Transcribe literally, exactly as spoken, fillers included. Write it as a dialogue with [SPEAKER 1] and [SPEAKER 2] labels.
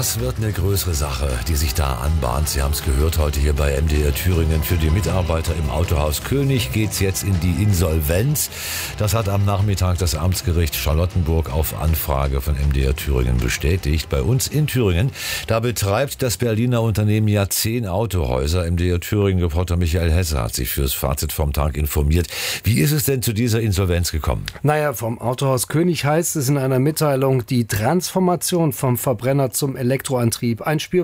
[SPEAKER 1] Das wird eine größere Sache, die sich da anbahnt. Sie haben es gehört heute hier bei M D R Thüringen. Für die Mitarbeiter im Autohaus König geht's jetzt in die Insolvenz. Das hat am Nachmittag das Amtsgericht Charlottenburg auf Anfrage von M D R Thüringen bestätigt. Bei uns in Thüringen, da betreibt das Berliner Unternehmen ja zehn Autohäuser. M D R Thüringen-Reporter Michael Hesse hat sich fürs Fazit vom Tag informiert. Wie ist es denn zu dieser Insolvenz gekommen?
[SPEAKER 2] Naja, vom Autohaus König heißt es in einer Mitteilung, die Transformation vom Verbrenner zum Elektroantrieb. Ein Spür